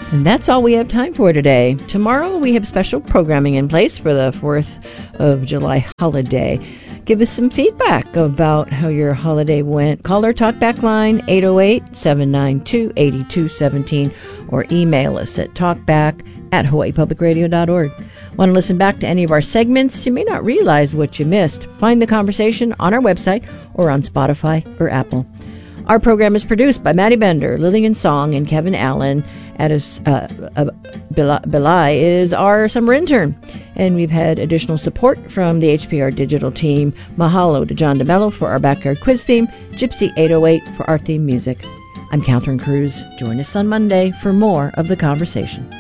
And that's all we have time for today. Tomorrow we have special programming in place for the 4th of July holiday. Give us some feedback about how your holiday went. Call our talkback line 808-792-8217 or email us at talkback@hawaiipublicradio.org. Want to listen back to any of our segments? You may not realize what you missed. Find the conversation on our website or on Spotify or Apple. Our program is produced by Maddie Bender, Lillian Song, and Kevin Allen. Belai is our summer intern. And we've had additional support from the HPR digital team. Mahalo to John DeMello for our backyard quiz theme, Gypsy 808 for our theme music. I'm Catherine Cruz. Join us on Monday for more of the conversation.